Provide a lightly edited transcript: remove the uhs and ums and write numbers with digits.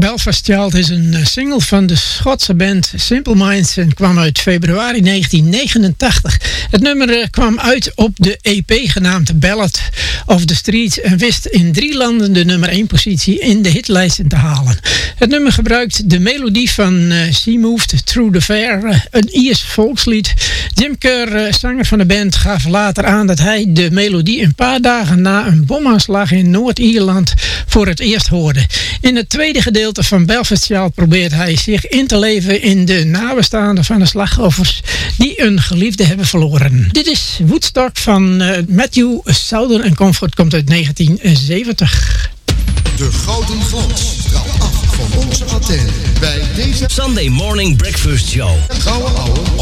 Belfast Child is een single van de Schotse band Simple Minds en kwam uit februari 1989. Het nummer kwam uit op de EP genaamd Ballad of the Streets en wist in 3 landen de nummer 1 positie in de hitlijsten te halen. Het nummer gebruikt de melodie van She Moved Through the Fair, een Iers volkslied. Jim Kerr, zanger van de band, gaf later aan dat hij de melodie een paar dagen na een bomaanslag in Noord-Ierland voor het eerst hoorde. In het tweede gedeelte van Belfast Child probeert hij zich in te leven in de nabestaanden van de slachtoffers die een geliefde hebben verloren. Dit is Woodstock van Matthew Southern en Comfort, komt uit 1970. De gouden glans straalt af van onze antenne bij deze Sunday Morning Breakfast Show. Gouden ouwe